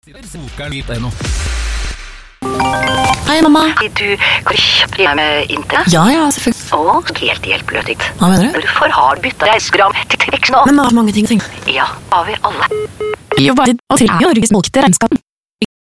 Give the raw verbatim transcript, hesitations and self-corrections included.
Hei, mamma. Du kan kjøpe deg med internett? Ja, ja, selvfølgelig. Å, helt hjelpeløst ditt. Hva mener du? Hvorfor har du byttet reiseprogram til Tex nå? Men mamma har mange ting å tenke. Ja, har vi alle. Vi jobber og til Norges målte regnskapen.